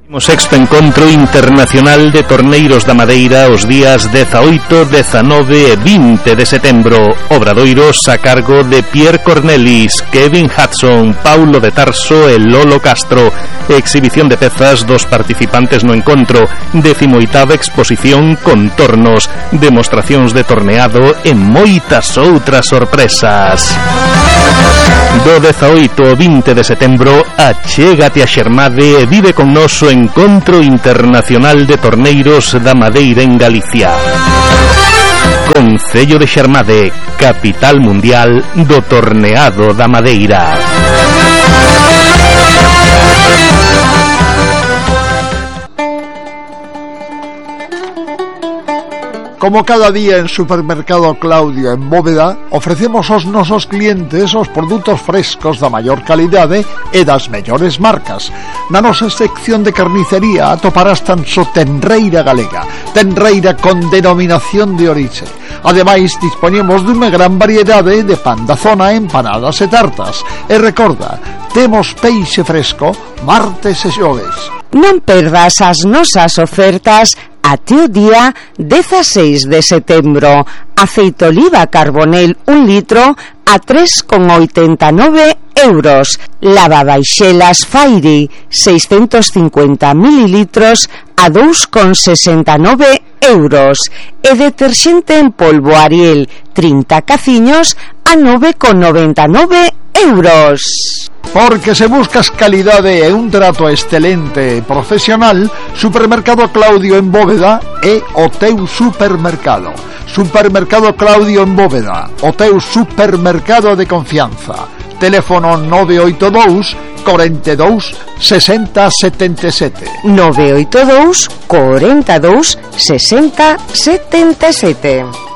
O sexto encontro internacional de torneiros da Madeira os días 18, 19 e 20 de setembro. Obradoiros a cargo de Pierre Cornelis, Kevin Hudson, Paulo de Tarso e Lolo Castro. Exhibición de pezas dos participantes no encontro. 18ª exposición con tornos, demostracións de torneado e moitas outras sorpresas. Do 18 ao 20 de setembro, achégate a Xermade e vive con noso Encontro Internacional de Torneiros da Madeira en Galicia. Concello de Xermade, capital mundial do torneado da Madeira. Como cada día en Supermercado Claudio en Bóveda, ofrecemos aos nosos clientes os produtos frescos da maior calidade e das mellores marcas. Na nosa sección de carnicería atoparás tan só tenreira galega, tenreira con denominación de orixe. Ademais, dispoñemos dunha gran variedade de pan da zona, empanadas e tartas. E recorda, temos peixe fresco martes e xoves. Non perdas as nosas ofertas até o día 16 de setembro. Aceite oliva Carbonel 1 litro a 3,89 euros. Lavabaixelas Fairy 650 mililitros a 2,69 euros. E deterxente en polvo Ariel 30 caciños a 9,99 euros. Porque se buscas calidade e un trato excelente e profesional, Supermercado Claudio en Bóveda é o teu supermercado. Supermercado Claudio en Bóveda, o teu supermercado de confianza. Teléfono 982 42 60 77. 982 42 60 77.